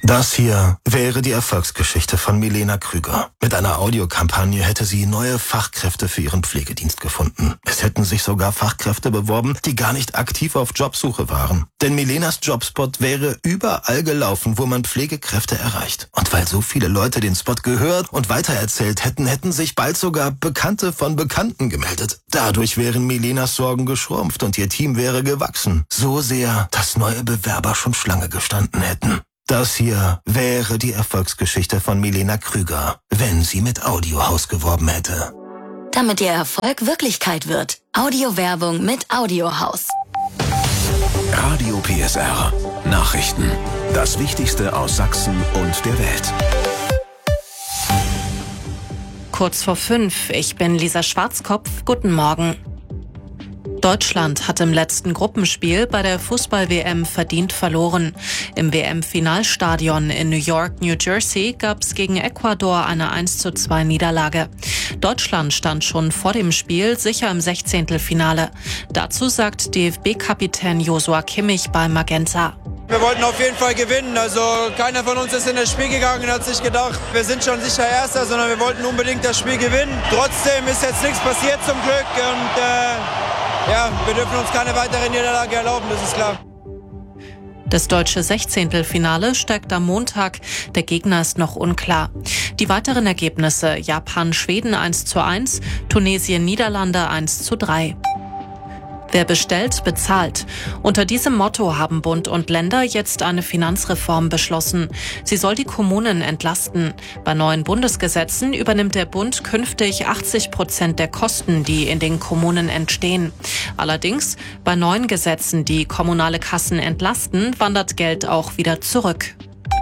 Das hier wäre die Erfolgsgeschichte von Milena Krüger. Mit einer Audiokampagne hätte sie neue Fachkräfte für ihren Pflegedienst gefunden. Es hätten sich sogar Fachkräfte beworben, die gar nicht aktiv auf Jobsuche waren. Denn Milenas Jobspot wäre überall gelaufen, wo man Pflegekräfte erreicht. Und weil so viele Leute den Spot gehört und weitererzählt hätten, hätten sich bald sogar Bekannte von Bekannten gemeldet. Dadurch wären Milenas Sorgen geschrumpft und ihr Team wäre gewachsen. So sehr, dass neue Bewerber schon Schlange gestanden hätten. Das hier wäre die Erfolgsgeschichte von Milena Krüger, wenn sie mit Audiohaus geworben hätte. Damit ihr Erfolg Wirklichkeit wird. Audiowerbung mit Audiohaus. Radio PSR. Nachrichten. Das Wichtigste aus Sachsen und der Welt. Kurz vor 5. Ich bin Lisa Schwarzkopf. Guten Morgen. Deutschland hat im letzten Gruppenspiel bei der Fußball-WM verdient verloren. Im WM-Finalstadion in New York, New Jersey gab es gegen Ecuador eine 1:2 Niederlage. Deutschland stand schon vor dem Spiel sicher im 16. Dazu sagt DFB-Kapitän Joshua Kimmich bei Magenta. Wir wollten auf jeden Fall gewinnen. Also keiner von uns ist in das Spiel gegangen und hat sich gedacht, wir sind schon sicher Erster, sondern wir wollten unbedingt das Spiel gewinnen. Trotzdem ist jetzt nichts passiert zum Glück und wir dürfen uns keine weitere Niederlage erlauben, das ist klar. Das deutsche 16. steigt am Montag. Der Gegner ist noch unklar. Die weiteren Ergebnisse: Japan-Schweden 1:1, Tunesien-Niederlande 1:3. Wer bestellt, bezahlt. Unter diesem Motto haben Bund und Länder jetzt eine Finanzreform beschlossen. Sie soll die Kommunen entlasten. Bei neuen Bundesgesetzen übernimmt der Bund künftig 80% der Kosten, die in den Kommunen entstehen. Allerdings, bei neuen Gesetzen, die kommunale Kassen entlasten, wandert Geld auch wieder zurück.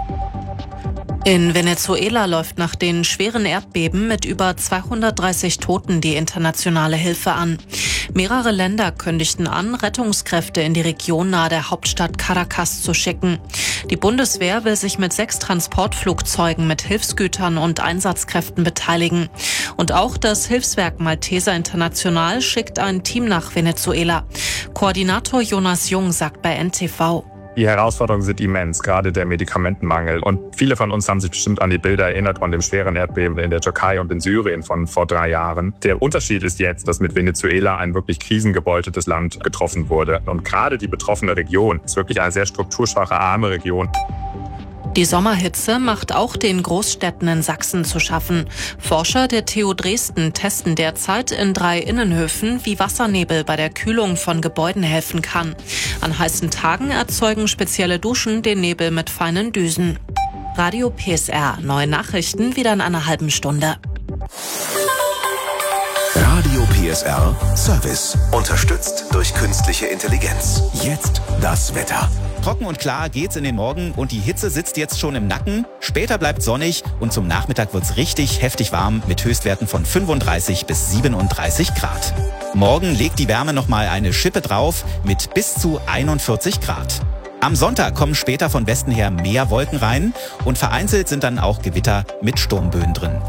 In Venezuela läuft nach den schweren Erdbeben mit über 230 Toten die internationale Hilfe an. Mehrere Länder kündigten an, Rettungskräfte in die Region nahe der Hauptstadt Caracas zu schicken. Die Bundeswehr will sich mit 6 Transportflugzeugen mit Hilfsgütern und Einsatzkräften beteiligen. Und auch das Hilfswerk Malteser International schickt ein Team nach Venezuela. Koordinator Jonas Jung sagt bei NTV: Die Herausforderungen sind immens, gerade der Medikamentenmangel. Und viele von uns haben sich bestimmt an die Bilder erinnert von dem schweren Erdbeben in der Türkei und in Syrien von vor 3 Jahren. Der Unterschied ist jetzt, dass mit Venezuela ein wirklich krisengebeuteltes Land getroffen wurde. Und gerade die betroffene Region ist wirklich eine sehr strukturschwache, arme Region. Die Sommerhitze macht auch den Großstädten in Sachsen zu schaffen. Forscher der TU Dresden testen derzeit in 3 Innenhöfen, wie Wassernebel bei der Kühlung von Gebäuden helfen kann. An heißen Tagen erzeugen spezielle Duschen den Nebel mit feinen Düsen. Radio PSR. Neue Nachrichten wieder in einer halben Stunde. Radio PSR Service. Unterstützt durch künstliche Intelligenz. Jetzt das Wetter. Trocken und klar geht's in den Morgen und die Hitze sitzt jetzt schon im Nacken. Später bleibt sonnig und zum Nachmittag wird's richtig heftig warm mit Höchstwerten von 35 bis 37 Grad. Morgen legt die Wärme nochmal eine Schippe drauf mit bis zu 41 Grad. Am Sonntag kommen später von Westen her mehr Wolken rein und vereinzelt sind dann auch Gewitter mit Sturmböen drin.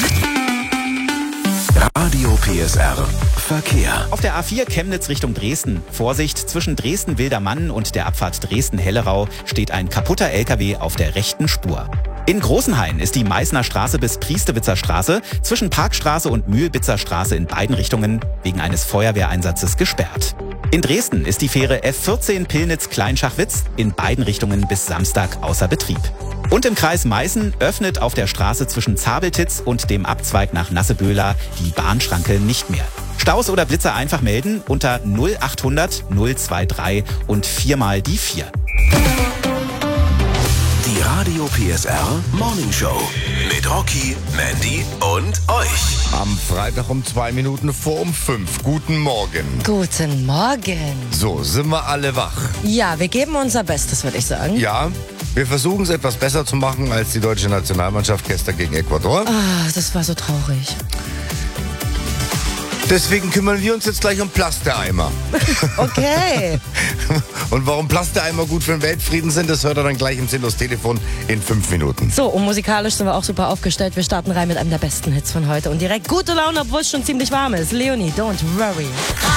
Radio PSR Verkehr. Auf der A4 Chemnitz Richtung Dresden. Vorsicht, zwischen Dresden-Wildermann und der Abfahrt Dresden-Hellerau steht ein kaputter LKW auf der rechten Spur. In Großenhain ist die Meißner Straße bis Priestewitzer Straße zwischen Parkstraße und Mühlbitzer Straße in beiden Richtungen wegen eines Feuerwehreinsatzes gesperrt. In Dresden ist die Fähre F14 Pillnitz-Kleinschachwitz in beiden Richtungen bis Samstag außer Betrieb. Und im Kreis Meißen öffnet auf der Straße zwischen Zabeltitz und dem Abzweig nach Nasseböhla die Bahnschranke nicht mehr. Staus oder Blitzer einfach melden unter 0800 023 und 4 mal die 4. Die Radio PSR Morning Show mit Rocky, Mandy und euch. Am Freitag um 2 Minuten vor 5. Guten Morgen. Guten Morgen. So, sind wir alle wach? Ja, wir geben unser Bestes, würde ich sagen. Ja, wir versuchen es etwas besser zu machen als die deutsche Nationalmannschaft gestern gegen Ecuador. Ah, das war so traurig. Deswegen kümmern wir uns jetzt gleich um Plastereimer. Okay. Und warum Plastereimer gut für den Weltfrieden sind, das hört ihr dann gleich im Sinnlos Telefon in 5 Minuten. So, und musikalisch sind wir auch super aufgestellt. Wir starten rein mit einem der besten Hits von heute. Und direkt gute Laune, obwohl es schon ziemlich warm ist. Leonie, Don't Worry.